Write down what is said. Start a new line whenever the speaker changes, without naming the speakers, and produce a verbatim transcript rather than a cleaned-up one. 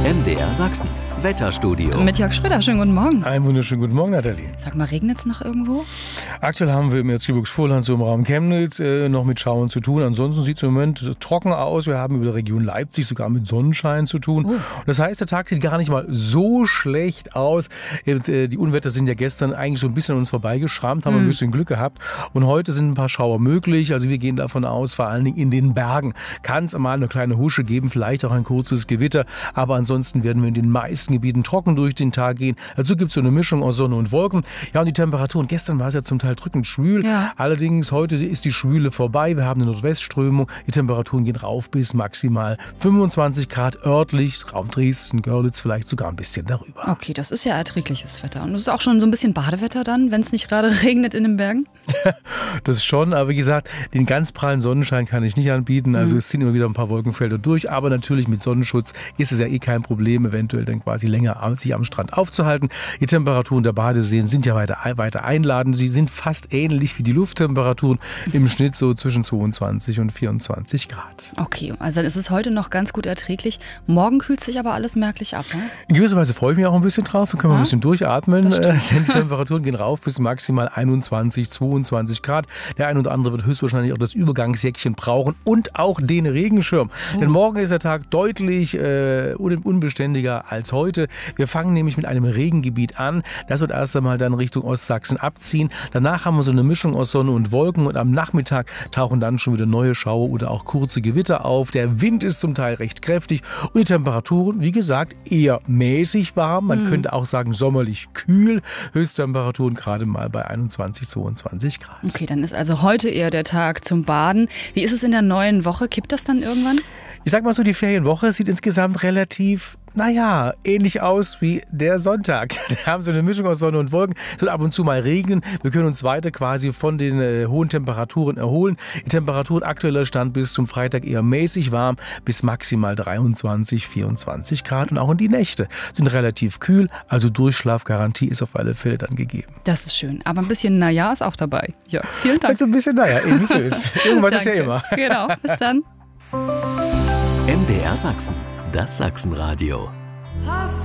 M D R Sachsen, Wetterstudio.
Mit Jörg Schröder, schönen guten Morgen.
Einen wunderschönen guten Morgen, Nathalie.
Sag mal, regnet es noch irgendwo?
Aktuell haben wir im Erzgebirgsvorland so im Raum Chemnitz äh, noch mit Schauern zu tun. Ansonsten sieht es im Moment trocken aus. Wir haben über der Region Leipzig sogar mit Sonnenschein zu tun.
Oh.
Das heißt, der Tag sieht gar nicht mal so schlecht aus. Äh, die Unwetter sind ja gestern eigentlich so ein bisschen an uns vorbeigeschrammt, haben mm. ein bisschen Glück gehabt. Und heute sind ein paar Schauer möglich. Also wir gehen davon aus, vor allen Dingen in den Bergen kann es mal eine kleine Husche geben, vielleicht auch ein kurzes Gewitter. Aber ansonsten werden wir in den meisten Gebieten trocken durch den Tag gehen. Dazu gibt es so eine Mischung aus Sonne und Wolken. Ja, und die Temperaturen, gestern war es ja zum Teil drückend schwül.
Ja.
Allerdings heute ist die Schwüle vorbei. Wir haben eine Nordwestströmung. Die Temperaturen gehen rauf bis maximal fünfundzwanzig Grad örtlich. Raum Dresden, Görlitz vielleicht sogar ein bisschen darüber.
Okay, das ist ja erträgliches Wetter. Und es ist auch schon so ein bisschen Badewetter dann, wenn es nicht gerade regnet in den Bergen?
Das schon, aber wie gesagt, den ganz prallen Sonnenschein kann ich nicht anbieten. Also
Mhm.
es ziehen immer wieder ein paar Wolkenfelder durch. Aber natürlich mit Sonnenschutz ist es ja eh kein Problem, eventuell dann quasi länger sich am Strand aufzuhalten. Die Temperaturen der Badeseen sind ja weiter, weiter einladend. Sie sind fast ähnlich wie die Lufttemperaturen. Im Schnitt so zwischen zweiundzwanzig und vierundzwanzig Grad.
Okay, also dann ist es heute noch ganz gut erträglich. Morgen kühlt sich aber alles merklich ab, ne?
In gewisser Weise freue ich mich auch ein bisschen drauf. Wir können
Ja?
mal ein bisschen durchatmen.
Das
Äh,
stimmt.
denn die Temperaturen gehen rauf bis maximal einundzwanzig, zweiundzwanzig Grad. Der ein oder andere wird höchstwahrscheinlich auch das Übergangsjäckchen brauchen und auch den Regenschirm.
Oh.
Denn morgen ist der Tag deutlich äh, un- unbeständiger als heute. Wir fangen nämlich mit einem Regengebiet an. Das wird erst einmal dann Richtung Ostsachsen abziehen. Danach haben wir so eine Mischung aus Sonne und Wolken und am Nachmittag tauchen dann schon wieder neue Schauer oder auch kurze Gewitter auf. Der Wind ist zum Teil recht kräftig und die Temperaturen, wie gesagt, eher mäßig warm. Man könnte auch sagen sommerlich kühl. Höchsttemperaturen gerade mal bei einundzwanzig, zweiundzwanzig Grad.
Okay, dann ist also heute eher der Tag zum Baden. Wie ist es in der neuen Woche? Kippt das dann irgendwann?
Ich sag mal so, die Ferienwoche sieht insgesamt relativ, naja, ähnlich aus wie der Sonntag. Da haben so eine Mischung aus Sonne und Wolken. Es wird ab und zu mal regnen. Wir können uns weiter quasi von den äh, hohen Temperaturen erholen. Die Temperaturen aktueller Stand bis zum Freitag eher mäßig warm, bis maximal dreiundzwanzig, vierundzwanzig Grad. Und auch in die Nächte sind relativ kühl. Also Durchschlafgarantie ist auf alle Fälle dann gegeben.
Das ist schön. Aber ein bisschen Naja ist auch dabei. Ja, vielen Dank.
Also ein bisschen, naja, ähnlich so ist. Irgendwas ist ja
Danke.
immer.
Genau, bis dann.
M D R Sachsen, das Sachsenradio.